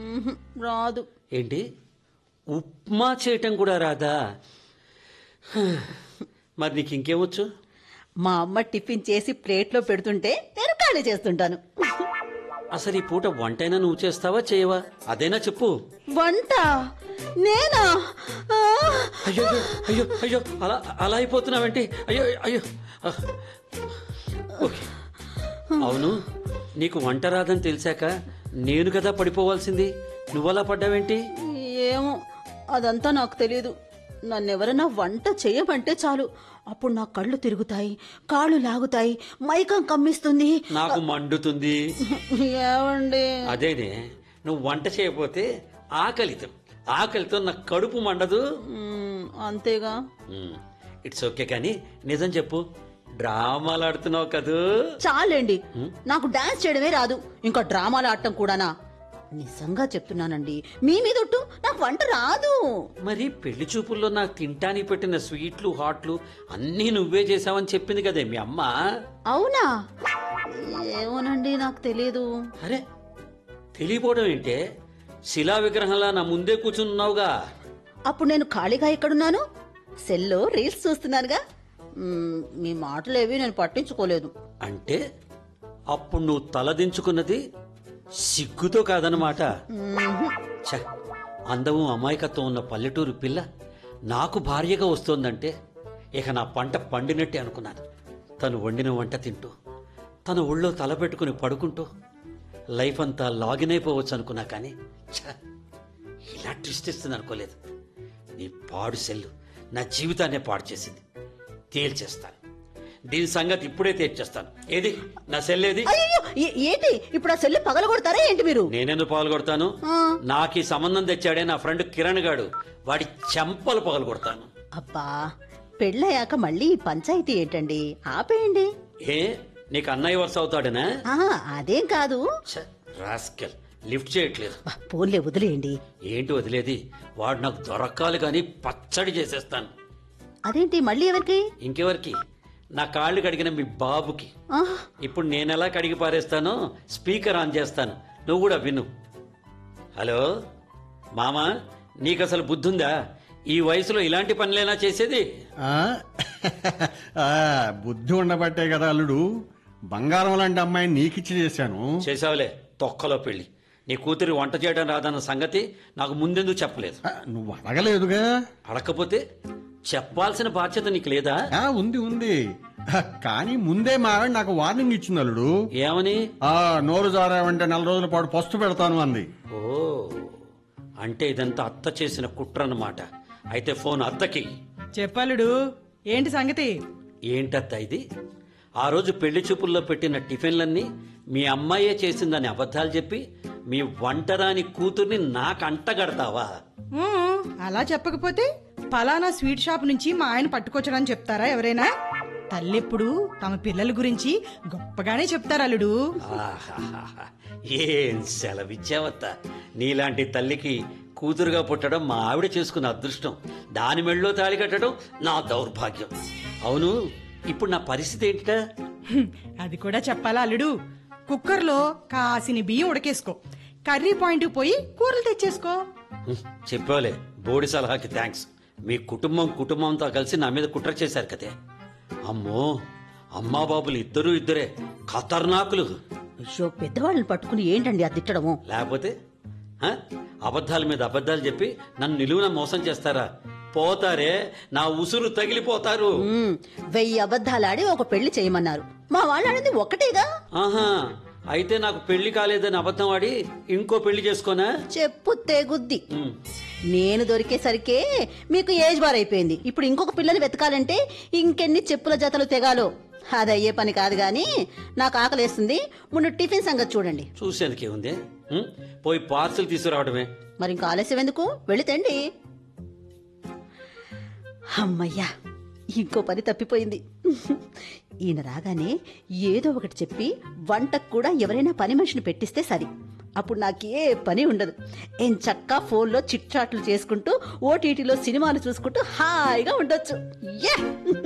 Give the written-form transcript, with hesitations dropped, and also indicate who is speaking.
Speaker 1: రాదు.
Speaker 2: ఏంటి, ఉప్మా చేయటం కూడా రాదా? మరి నీకు ఇంకేమొచ్చు?
Speaker 1: మా అమ్మ టిఫిన్ చేసి ప్లేట్లో పెడుతుంటే నేను ఖాళీ చేస్తుంటాను.
Speaker 2: అసలు ఈ పూట వంటైనా నువ్వు చేస్తావా చేయవా? అదేనా చెప్పు.
Speaker 1: వంట నేనా?
Speaker 2: అయ్యో అయ్యో అయ్యో, అలా అలా అయిపోతున్నావేంటి? అయ్యో అయ్యో. ఓకే, అవును, నీకు వంట రాదని తెలిసాక నేను కదా పడిపోవాల్సింది, నువ్వలా పడ్డావేంటి?
Speaker 1: ఏమో, అదంతా నాకు తెలీదు. నన్నెవరైనా వంట చేయమంటే చాలు, అప్పుడు నా కళ్ళు తిరుగుతాయి, కాళ్ళు లాగుతాయి, మైకం కమ్మిస్తుంది,
Speaker 2: నాకు మండుతుంది.
Speaker 1: ఏమండి?
Speaker 2: అదేనే, నువ్వు వంట చేయకపోతే ఆకలితో నా కడుపు మండదు.
Speaker 1: అంతేగా.
Speaker 2: ఇట్స్ ఓకే, కానీ నిజం చెప్పు, డ్రామాలు ఆడుతున్నావు కదూ?
Speaker 1: చాలండి, నాకు డాన్స్ చేయడమే రాదు, ఇంకా డ్రామాలు ఆడటం కూడానా? నిజంగా చెప్తున్నానండి, మీ మీదొట్టు, నాకు వంట రాదు.
Speaker 2: మరి పెళ్లి చూపుల్లో నాకు తింటానికి పెట్టిన స్వీట్లు హాట్లు అన్నీ నువ్వే చేసావని చెప్పింది కదే మీ అమ్మ.
Speaker 1: అవునా? ఏమోనండి, నాకు తెలీదు.
Speaker 2: అరే, తెలియపోవడం ఏంటే? శిలా విగ్రహంలా నా ముందే కూర్చున్నావుగా.
Speaker 1: అప్పుడు నేను ఖాళీగా ఎక్కడున్నాను? సెల్లో రీల్స్ చూస్తున్నానుగా. మీ మాటలేవి నేను పట్టించుకోలేదు.
Speaker 2: అంటే అప్పుడు నువ్వు తలదించుకున్నది సిగ్గుతో కాదనమాట. ఛ, అందము అమాయకత్వం ఉన్న పల్లెటూరు పిల్ల నాకు భార్యగా వస్తోందంటే ఇక నా పంట పండినట్టే అనుకున్నాను. తను వండిన వంట తింటూ, తన ఒళ్ళో తల పెట్టుకుని పడుకుంటూ లైఫ్ అంతా లాగిన్ అయిపోవచ్చు అనుకున్నా, కానీ ఇలా ట్విస్ట్ ఇస్తుంది అనుకోలేదు. నీ పాడు సెల్లు నా జీవితాన్నే పాడు చేసింది. తేల్చేస్తాను దీని సంగతి, ఇప్పుడే తేల్చేస్తాను. ఏది నా సెల్ ఏది?
Speaker 1: ఏంటి ఇప్పుడు ఆ సెల్లు పగలగొడతారా ఏంటి మీరు?
Speaker 2: నేనెందుకు పగలగొడతాను? నాకు ఈ సంబంధం తెచ్చాడే నా ఫ్రెండ్ కిరణ్ గాడు, వాడి చెంపలు పగలగొడతాను.
Speaker 1: అబ్బా, పెళ్ళయ్యాక మళ్ళీ ఈ పంచాయతీ ఏంటండి, ఆపేయండి.
Speaker 2: ఏ, నీకు అన్నయ్య వరుస అవుతాడనా?
Speaker 1: అదేం కాదు.
Speaker 2: రాస్కెల్, లిఫ్ట్ చేయట్లేదు.
Speaker 1: ఫోన్లే, వదిలేయండి.
Speaker 2: ఏంటి వదిలేది? వాడు నాకు దొరకాలి కానీ పచ్చడి చేసేస్తాను.
Speaker 1: అదేంటి మళ్ళీ ఎవరికి?
Speaker 2: ఇంకెవరికి? నా కాళ్ళు కడిగిన మీ బాబుకి. ఇప్పుడు నేనెలా కడిగి పారేస్తానో స్పీకర్ ఆన్ చేస్తాను, నువ్వు కూడా విను. హలో మామా, నీకు అసలు బుద్ధుందా? ఈ వయసులో ఇలాంటి పనులేనా చేసేది?
Speaker 3: బుద్ధి ఉండబట్టే కదా అల్లుడు బంగారం లాంటి అమ్మాయిని నీకిచ్చి చేశాను.
Speaker 2: చేసావులే తొక్కలో పెళ్లి. నీ కూతురి వంట చేయడం రాదన్న సంగతి నాకు ముందెందుకు చెప్పలేదు?
Speaker 3: నువ్వు అడగలేదుగా.
Speaker 2: అడగకపోతే చెప్పాల్సిన బాధ్యత నీకు లేదా?
Speaker 3: ఉంది ఉంది, కానీ ముందే మా ఆవిడ నాకు వార్నింగ్ ఇచ్చింది అల్లుడు.
Speaker 2: ఏమని?
Speaker 3: నోరు జారావంటే 4 రోజుల పాటు పస్తు పెడతాను అంది.
Speaker 2: ఓ, అంటే ఇదంతా అత్త చేసిన కుట్ర అన్నమాట. అయితే ఫోన్ అత్తకి
Speaker 4: చెప్పలుడు, ఏంటి సంగతి?
Speaker 2: ఏంటత్త ఇది? ఆ రోజు పెళ్లి చూపుల్లో పెట్టిన టిఫిన్లన్నీ మీ అమ్మాయే చేసిందని అబద్ధాలు చెప్పి మీ వంటరాని కూతుర్ని నాకు అంటగడతావా?
Speaker 4: అలా చెప్పకపోతే పలానా స్వీట్ షాప్ నుంచి మా ఆయన పట్టుకొచ్చడని చెప్తారా ఎవరైనా? తల్లెప్పుడు తమ పిల్లల గురించి గొప్పగానే చెప్తారు అల్లుడు.
Speaker 2: ఏం సెలవిచ్చావత్త. నీలాంటి తల్లికి కూతురుగా పుట్టడం మా ఆవిడ చేసుకున్న అదృష్టం, దాని మెళ్ళో తాళి కట్టడం నా దౌర్భాగ్యం. అవును, ఇప్పుడు నా పరిస్థితి ఏంటిటా?
Speaker 4: అది కూడా చెప్పాలా అల్లుడు? కుక్కర్లో కాసిని బియ్యం ఉడకేసుకో, కర్రీ పాయింట్ పోయి కూరలు తెచ్చేసుకో.
Speaker 2: చెప్పాలే, బోడి సలహాకి థ్యాంక్స్. మీ కుటుంబంతో కలిసి నా మీద కుట్ర చేశారు కదే. అమ్మో, అమ్మా బాబులు ఇద్దరే ఖతర్నాకులు.
Speaker 1: అయ్యో, పెద్దవాళ్ళని పట్టుకుని ఏంటండి అది తిట్టడము?
Speaker 2: లేకపోతే అబద్ధాల మీద అబద్ధాలు చెప్పి నన్ను నిలువున మోసం చేస్తారా? పోతారే, నా ఉసురు తగిలిపోతారు.
Speaker 1: 1000 అబద్ధాలాడి ఒక పెళ్లి చేయమన్నారు, మా వాళ్ళు ఆడింది ఒక్కటేగా.
Speaker 2: అయితే నాకు పెళ్లి కాలేదని అబద్ధం ఆడి ఇంకో పెళ్లి చేసుకోనా?
Speaker 1: చెప్పు తెగుద్ది. నేను దొరికేసరికే మీకు ఏజ్ బార్ అయిపోయింది. ఇప్పుడు ఇంకొక పిల్లని వెతకాలంటే ఇంకెన్ని చెప్పుల జతలు తెగాలో. అది అయ్యే పని కాదు గాని నాకు ఆకలేస్తుంది. ముందు టిఫిన్ సంగతి చూడండి.
Speaker 2: చూసేందుకే ఉంది, పోయి పార్సల్ తీసుకురావడమే.
Speaker 1: మరి ఇంకా ఆలస్యం ఎందుకు, వెళ్ళితండి. అమ్మయ్యా, ఇంకో పని తప్పిపోయింది. ఈయన రాగానే ఏదో ఒకటి చెప్పి వంటకు కూడా ఎవరైనా పని మనిషిని పెట్టిస్తే సరి. అప్పుడు నాకే పని ఉండదు. చక్కా ఫోన్లో చిట్ చాట్లు చేసుకుంటూ ఓటీటీలో సినిమాలు చూసుకుంటూ హాయిగా ఉండొచ్చు.